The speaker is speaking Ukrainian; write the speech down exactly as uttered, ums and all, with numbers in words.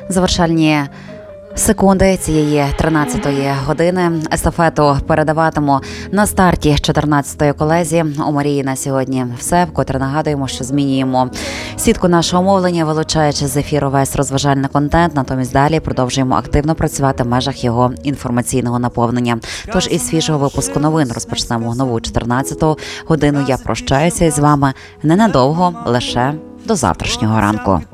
Завершальні секунди цієї тринадцятої години. Естафету передаватиму на старті чотирнадцятої колезі. У Марії на сьогодні все. Вкотре нагадуємо, що змінюємо сітку нашого мовлення, вилучаючи з ефіру весь розважальний контент. Натомість далі продовжуємо активно працювати в межах його інформаційного наповнення. Тож із свіжого випуску новин розпочнемо нову чотирнадцяту годину. Я прощаюся із вами ненадовго, лише до завтрашнього ранку.